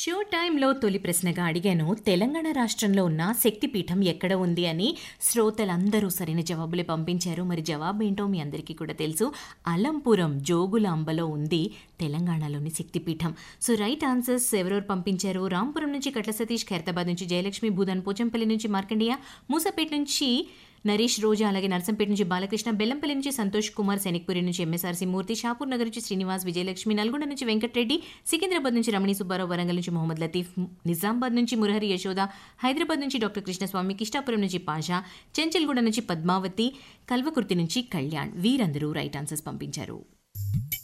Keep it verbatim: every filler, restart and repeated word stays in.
Show టైంలో తొలి ప్రశ్నగా అడిగాను, తెలంగాణ రాష్ట్రంలో ఉన్న శక్తిపీఠం ఎక్కడ ఉంది అని. శ్రోతలందరూ సరైన జవాబులే పంపించారు. మరి జవాబు ఏంటో మీ అందరికీ కూడా తెలుసు. అలంపురం జోగులాంబలో ఉంది తెలంగాణలోని శక్తిపీఠం. సో రైట్ ఆన్సర్స్ ఎవరెవరు పంపించారు? రాంపురం నుంచి కట్ల సతీష్, ఖైరతాబాద్ నుంచి జయలక్ష్మి, భూదాన్ పోచంపల్లి నుంచి మార్కండియ, మూసపేట నుంచి నరేష్ రోజా, అలాగే నర్సంపేట నుంచి బాలకృష్ణ, బెల్లంపల్లి నుంచి సంతోష్ కుమార్, సైనిక్పురి నుంచి ఎంఎస్ఆర్సీ మూర్తి, షాపూర్ నగర్ నుంచి శ్రీనివాస్, విజయలక్ష్మి, నల్గొండ నుంచి వెంకటరెడ్డి, సికింద్రాబాద్ నుంచి రమణి సుబ్బారావు, వరంగల్ నుంచి మొహమ్మద్ లతీఫ్, నిజామాబాద్ నుంచి మురహరి యశోద, హైదరాబాద్ నుంచి డాక్టర్ కృష్ణస్వామి, కిష్టాపురం నుంచి పాషా, చెంచల్గూడ నుంచి పద్మావతి, కల్వకుర్తి నుంచి కళ్యాణ్. వీరందరూ రైట్ ఆన్సర్స్ పంపించారు.